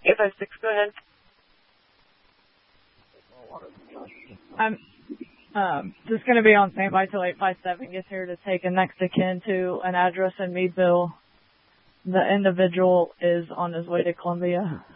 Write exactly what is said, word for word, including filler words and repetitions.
eight five six, go ahead. I'm um, just going to be on standby till eight five seven gets here to take a next of kin to an address in Meadville. The individual is on his way to Columbia.